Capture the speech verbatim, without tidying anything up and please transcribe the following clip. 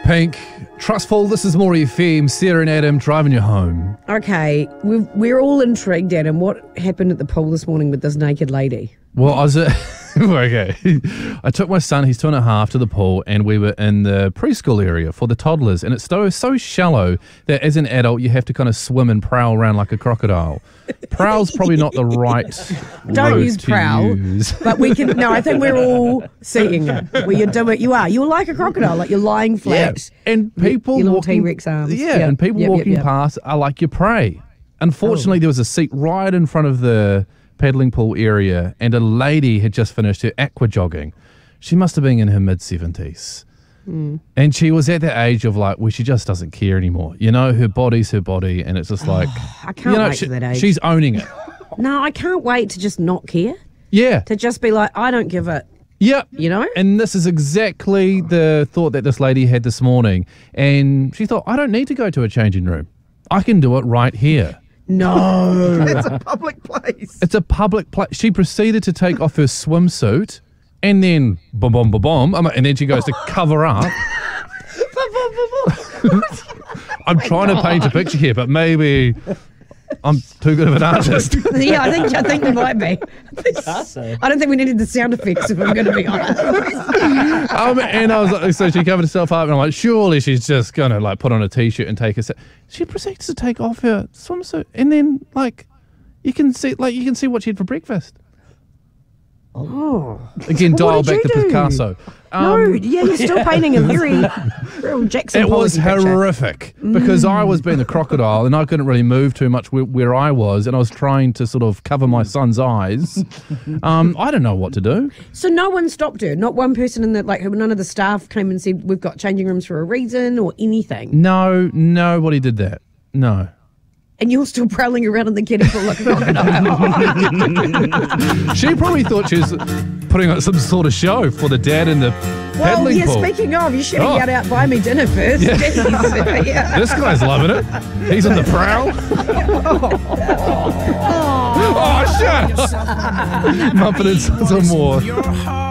Pink, Trustful, this is More F M, Sarah and Adam driving you home. Okay, we've, we're all intrigued, Adam. What happened at the pool this morning with this naked lady? Well, I was at, okay. I took my son, he's two and a half, to the pool, and we were in the preschool area for the toddlers, and it's so, so shallow that as an adult you have to kind of swim and prowl around like a crocodile. Prowl's probably not the right Don't word use to prowl, use. but we can. No, I think we're all seeing it. Where you do it, you are. You're like a crocodile, like you're lying flat. Yeah. And people your little walking, T-Rex arms. Yeah, Yep, and people yep, yep, walking yep. past are like your prey. Unfortunately, Oh. there was a seat right in front of the paddling pool area, and a lady had just finished her aqua jogging. She must have been in her mid seventies. Mm. And she was at that age of like, well, she just doesn't care anymore. You know, her body's her body, and it's just like, I can't you know, wait she- for that age. she's owning it. No, I can't wait to just not care. Yeah. To just be like, I don't give it. Yep. You know? And this is exactly the thought that this lady had this morning. And she thought, I don't need to go to a changing room. I can do it right here. No. It's a public place. It's a public place. She proceeded to take off her swimsuit and then boom, boom, boom, boom. um, And then she goes to cover up. I'm trying to paint a picture here, but maybe I'm too good of an artist. Yeah, I think I think you might be. I don't think we needed the sound effects, if I'm going to be honest. um, and I was like, so she covered herself up, and I'm like, surely she's just going to like put on a t-shirt and take a set. She proceeds to take off her swimsuit, and then like you can see like you can see what she had for breakfast. Oh. Again, What dial did back you to do? Picasso. No, Um, yeah, you're still painting a very real Jackson It was Pollock picture. horrific because I was being the crocodile and I couldn't really move too much where, where I was, and I was trying to sort of cover my son's eyes. Um, I don't know what to do. So no one stopped her? Not one person in the, like, none of the staff came and said, we've got changing rooms for a reason or anything? No, nobody did that. No. And you're still prowling around in the kiddie pool like a crocodile. She probably thought she was putting on some sort of show for the dad in the Well, paddling yeah, pool. speaking of, you should have Oh. got out, buy me dinner first. Yeah. Jeez. Yeah. This guy's loving it. He's on the prowl. Oh, shut up. Muppet and Sons or More.